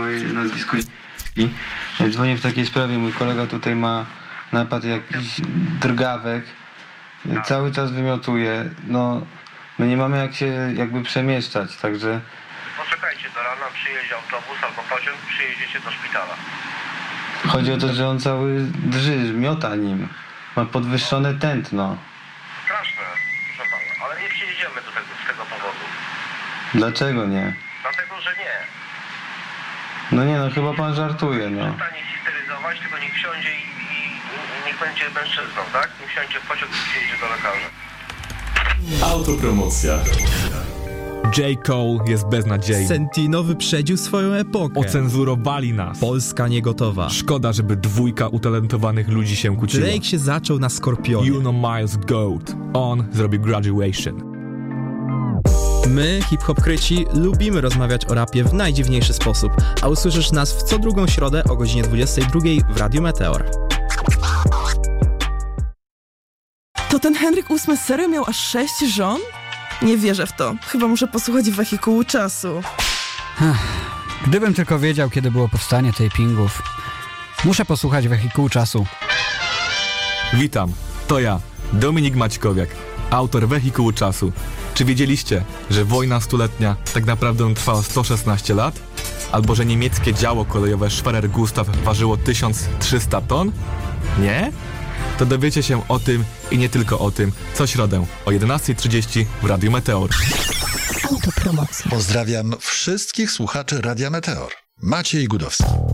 moje nazwisko i dzwonię w takiej sprawie. Mój kolega tutaj ma napad jakiś drgawek, cały czas wymiotuje. No, my nie mamy jak się jakby przemieszczać, także... Poczekajcie, do rana przyjedzie autobus albo pociąg, przyjedziecie do szpitala. Chodzi o to, że on cały drży, miota nim. Ma podwyższone tętno. Straszne, proszę pana, ale nie przyjedziemy z tego powodu. Dlaczego nie? Dlatego, że nie. No nie no, chyba pan żartuje, no. Przestanie histeryzować, tylko niech wsiądzie i niech będzie mężczyzną, tak? Niech wsiądzie w pociąg i przyjedzie do lekarza. Autopromocja. J. Cole jest beznadziejny. Sentino wyprzedził swoją epokę. Ocenzurowali nas. Polska nie gotowa. Szkoda, żeby dwójka utalentowanych ludzi się kłóciła. Drake się zaczął na Skorpionie. You know Miles Goat. On zrobił Graduation. My, hip-hop-kryci, lubimy rozmawiać o rapie w najdziwniejszy sposób, a usłyszysz nas w co drugą środę o godzinie 22 w Radiu Meteor. To ten Henryk VIII serio miał aż 6 żon? Nie wierzę w to. Chyba muszę posłuchać Wehikułu Czasu. Gdybym tylko wiedział, kiedy było powstanie tapingów. Muszę posłuchać Wehikułu Czasu. Witam, to ja, Dominik Maćkowiak, autor Wehikułu Czasu. Czy wiedzieliście, że wojna stuletnia tak naprawdę trwała 116 lat? Albo że niemieckie działo kolejowe Schwerer Gustav ważyło 1300 ton? Nie? To dowiecie się o tym i nie tylko o tym co środę o 11:30 w Radiu Meteor. Autopromocja. Pozdrawiam wszystkich słuchaczy Radia Meteor. Maciej Gudowski.